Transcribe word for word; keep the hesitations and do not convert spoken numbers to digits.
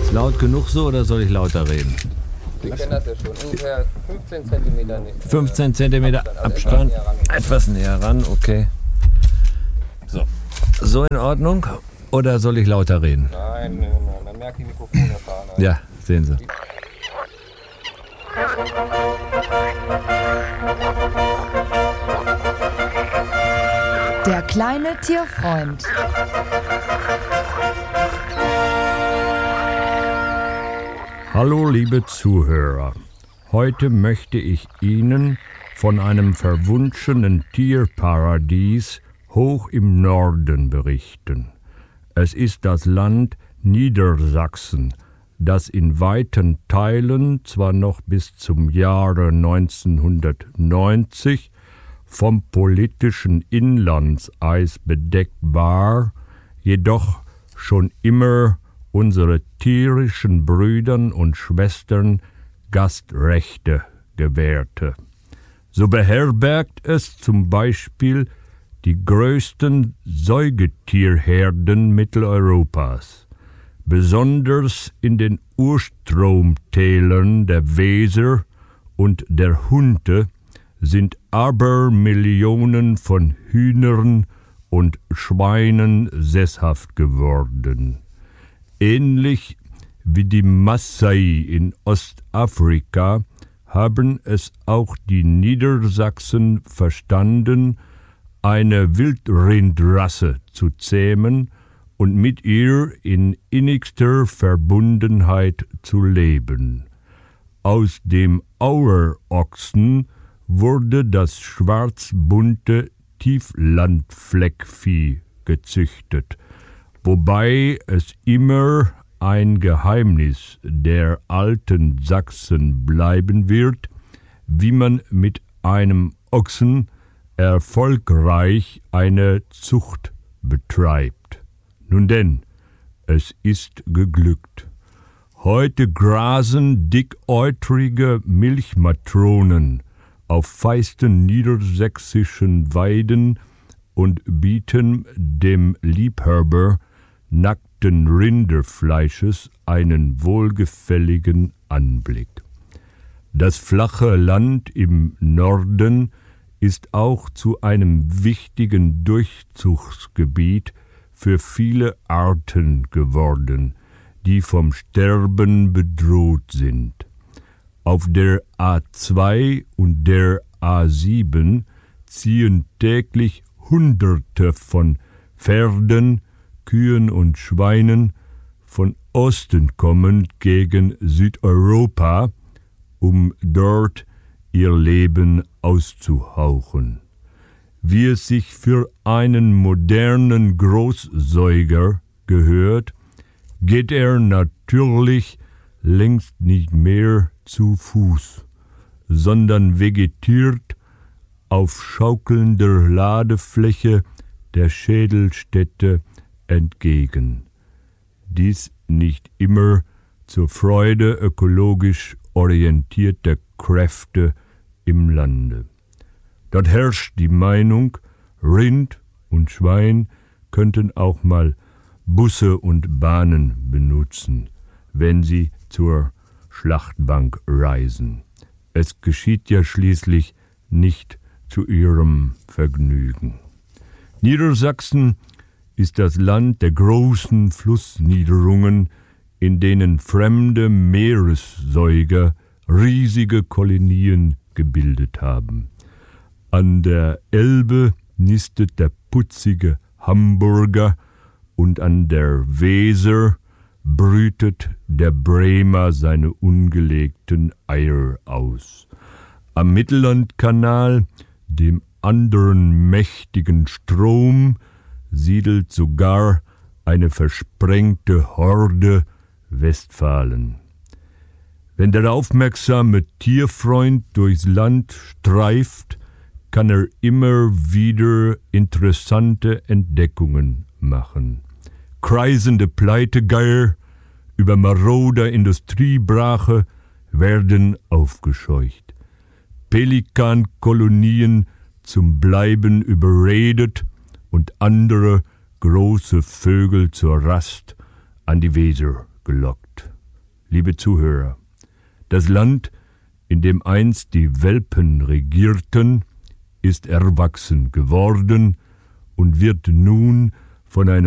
Ist laut genug so oder soll ich lauter reden? Sie kennen das ja schon. Ungefähr fünfzehn Zentimeter. fünfzehn Zentimeter Abstand. Etwas näher ran, okay. So. So in Ordnung? Oder soll ich lauter reden? Nein, nein, nein. Dann merke ich Mikrofon erfahren. Ja, sehen Sie. Der kleine Tierfreund. Hallo liebe Zuhörer, heute möchte ich Ihnen von einem verwunschenen Tierparadies hoch im Norden berichten. Es ist das Land Niedersachsen, das in weiten Teilen zwar noch bis zum Jahre neunzehnhundertneunzig vom politischen Inlandseis bedeckt war, jedoch schon immer unsere tierischen Brüdern und Schwestern Gastrechte gewährte. So beherbergt es zum Beispiel die größten Säugetierherden Mitteleuropas. Besonders in den Urstromtälern der Weser und der Hunte sind Abermillionen von Hühnern und Schweinen sesshaft geworden. Ähnlich wie die Maasai in Ostafrika haben es auch die Niedersachsen verstanden, eine Wildrindrasse zu zähmen und mit ihr in innigster Verbundenheit zu leben. Aus dem Auerochsen wurde das schwarzbunte Tieflandfleckvieh gezüchtet, wobei es immer ein Geheimnis der alten Sachsen bleiben wird, wie man mit einem Ochsen erfolgreich eine Zucht betreibt. Nun denn, es ist geglückt. Heute grasen dickäutrige Milchmatronen auf feisten niedersächsischen Weiden und bieten dem Liebhaber nackten Rinderfleisches einen wohlgefälligen Anblick. Das flache Land im Norden ist auch zu einem wichtigen Durchzugsgebiet für viele Arten geworden, die vom Sterben bedroht sind. Auf der A zwei und der A sieben ziehen täglich Hunderte von Pferden, Kühen und Schweinen von Osten kommend gegen Südeuropa, um dort ihr Leben auszuhauchen. Wie es sich für einen modernen Großsäuger gehört, geht er natürlich längst nicht mehr zu Fuß, sondern vegetiert auf schaukelnder Ladefläche der Schädelstätte entgegen. Dies nicht immer zur Freude ökologisch orientierter Kräfte im Lande. Dort herrscht die Meinung, Rind und Schwein könnten auch mal Busse und Bahnen benutzen, wenn sie zur Schlachtbank reisen. Es geschieht ja schließlich nicht zu ihrem Vergnügen. Niedersachsen ist das Land der großen Flussniederungen, in denen fremde Meeressäuger riesige Kolonien gebildet haben. An der Elbe nistet der putzige Hamburger und an der Weser brütet der Bremer seine ungelegten Eier aus. Am Mittellandkanal, dem anderen mächtigen Strom, siedelt sogar eine versprengte Horde Westfalen. Wenn der aufmerksame Tierfreund durchs Land streift, kann er immer wieder interessante Entdeckungen machen. Kreisende Pleitegeier über maroder Industriebrache werden aufgescheucht. Pelikankolonien zum Bleiben überredet und andere große Vögel zur Rast an die Weser gelockt. liebe Zuhörer, das Land, in dem einst die Welpen regierten, ist erwachsen geworden und wird nun von einer